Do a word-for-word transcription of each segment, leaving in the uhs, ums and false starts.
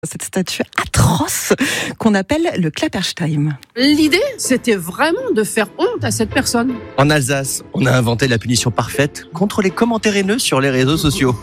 Cette statue atroce qu'on appelle le Klapperstein. L'idée, c'était vraiment de faire honte à cette personne. En Alsace, on a inventé la punition parfaite contre les commentaires haineux sur les réseaux sociaux.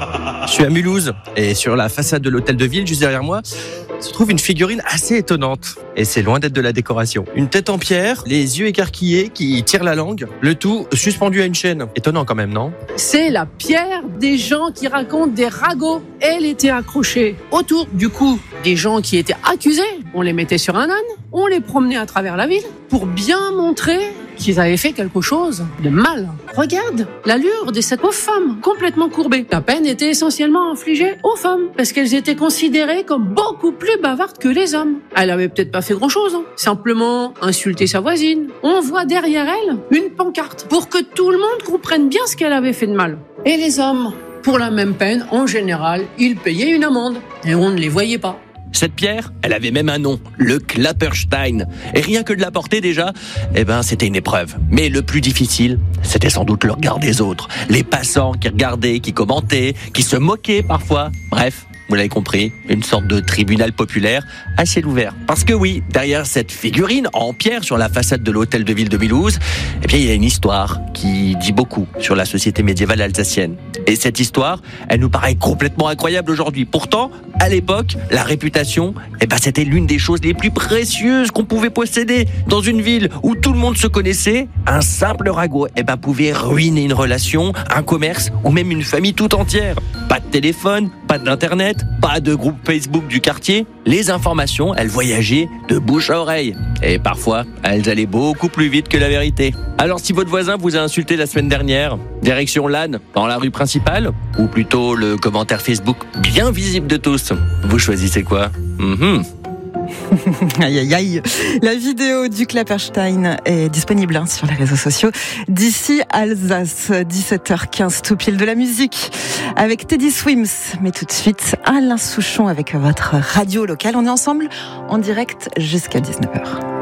Je suis à Mulhouse et sur la façade de l'hôtel de ville, juste derrière moi, se trouve une figurine assez étonnante. Et c'est loin d'être de la décoration. Une tête en pierre, les yeux écarquillés qui tirent la langue, le tout suspendu à une chaîne. Étonnant quand même, non ? C'est la pierre des gens qui racontent des ragots. Elle était accrochée autour du cou des gens qui étaient accusés. On les mettait sur un âne, on les promenait à travers la ville pour bien montrer qu'ils avaient fait quelque chose de mal. Regarde l'allure de cette pauvre femme, complètement courbée. La peine était essentiellement infligée aux femmes, parce qu'elles étaient considérées comme beaucoup plus bavardes que les hommes. Elle avait peut-être pas fait grand-chose, hein. Simplement insulté sa voisine. On voit derrière elle une pancarte, pour que tout le monde comprenne bien ce qu'elle avait fait de mal. Et les hommes, pour la même peine, en général, ils payaient une amende, et on ne les voyait pas. Cette pierre, elle avait même un nom, le Klapperstein. Et rien que de la porter déjà, eh ben, c'était une épreuve. Mais le plus difficile, c'était sans doute le regard des autres. Les passants qui regardaient, qui commentaient, qui se moquaient parfois. Bref, vous l'avez compris, une sorte de tribunal populaire à ciel ouvert. Parce que oui, derrière cette figurine en pierre sur la façade de l'hôtel de ville de Mulhouse, eh bien, il y a une histoire qui dit beaucoup sur la société médiévale alsacienne. Et cette histoire, elle nous paraît complètement incroyable aujourd'hui. Pourtant, à l'époque, la réputation, eh ben, c'était l'une des choses les plus précieuses qu'on pouvait posséder. Dans une ville où tout le monde se connaissait, un simple ragot, eh ben, pouvait ruiner une relation, un commerce ou même une famille tout entière. Pas de téléphone, pas d'internet, pas de groupe Facebook du quartier. Les informations, elles voyageaient de bouche à oreille. Et parfois, elles allaient beaucoup plus vite que la vérité. Alors si votre voisin vous a insulté la semaine dernière, direction l'âne, dans la rue principale, ou plutôt le commentaire Facebook bien visible de tous, vous choisissez quoi ? mm-hmm. Aïe aïe aïe. La vidéo du Klapperstein est disponible hein, sur les réseaux sociaux. D'ici Alsace, dix-sept heures quinze, tout pile de la musique avec Teddy Swims. Mais tout de suite, Alain Souchon avec votre radio locale. On est ensemble en direct jusqu'à dix-neuf heures.